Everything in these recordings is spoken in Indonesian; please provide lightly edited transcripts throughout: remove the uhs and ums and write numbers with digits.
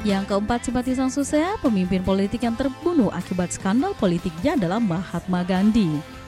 Yang keempat, simpatisan Susea, pemimpin politik yang terbunuh akibat skandal politiknya adalah Mahatma Gandhi.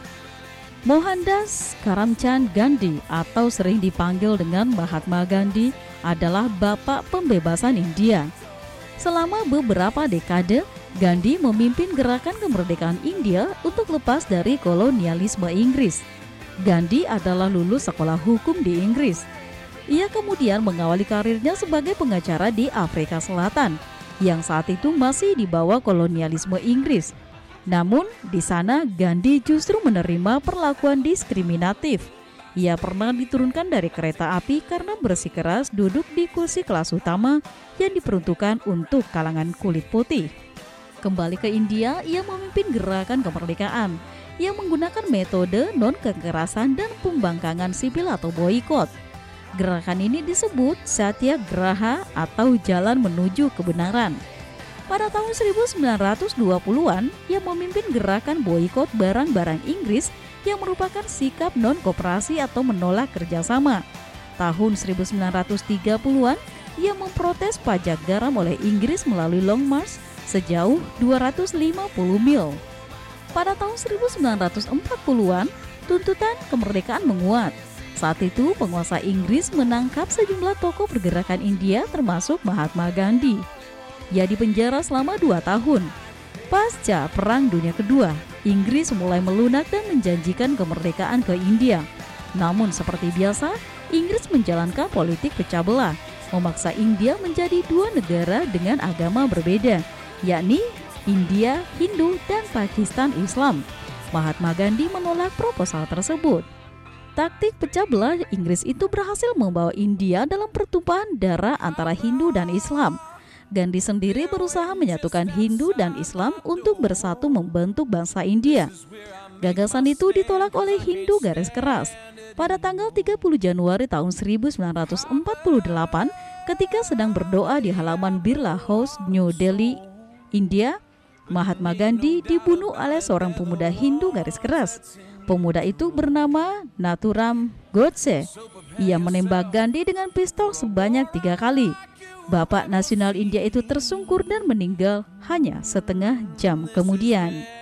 Mohandas Karamchand Gandhi atau sering dipanggil dengan Mahatma Gandhi adalah bapak pembebasan India. Selama beberapa dekade, Gandhi memimpin gerakan kemerdekaan India untuk lepas dari kolonialisme Inggris. Gandhi adalah lulus sekolah hukum di Inggris. Ia kemudian mengawali karirnya sebagai pengacara di Afrika Selatan, yang saat itu masih di bawah kolonialisme Inggris. Namun, di sana Gandhi justru menerima perlakuan diskriminatif. Ia pernah diturunkan dari kereta api karena bersikeras duduk di kursi kelas utama yang diperuntukkan untuk kalangan kulit putih. Kembali ke India, ia memimpin gerakan kemerdekaan. Ia menggunakan metode non-kekerasan dan pembangkangan sipil atau boikot. Gerakan ini disebut Satyagraha atau jalan menuju kebenaran. Pada tahun 1920-an, ia memimpin gerakan boikot barang-barang Inggris yang merupakan sikap non-koperasi atau menolak kerjasama. Tahun 1930-an, ia memprotes pajak garam oleh Inggris melalui Long March sejauh 250 mil. Pada tahun 1940-an, tuntutan kemerdekaan menguat. Saat itu, penguasa Inggris menangkap sejumlah tokoh pergerakan India termasuk Mahatma Gandhi. Ia dipenjara selama 2 tahun. Pasca Perang Dunia Kedua, Inggris mulai melunak dan menjanjikan kemerdekaan ke India. Namun seperti biasa, Inggris menjalankan politik pecah belah, memaksa India menjadi 2 negara dengan agama berbeda, yakni India Hindu dan Pakistan Islam. Mahatma Gandhi menolak proposal tersebut. Taktik pecah belah Inggris itu berhasil membawa India dalam pertumpahan darah antara Hindu dan Islam. Gandhi sendiri berusaha menyatukan Hindu dan Islam untuk bersatu membentuk bangsa India. Gagasan itu ditolak oleh Hindu garis keras. Pada tanggal 30 Januari tahun 1948, ketika sedang berdoa di halaman Birla House, New Delhi, India, Mahatma Gandhi dibunuh oleh seorang pemuda Hindu garis keras. Pemuda itu bernama Nathuram Godse. Ia menembak Gandhi dengan pistol sebanyak 3 kali. Bapak nasional India itu tersungkur dan meninggal hanya setengah jam kemudian.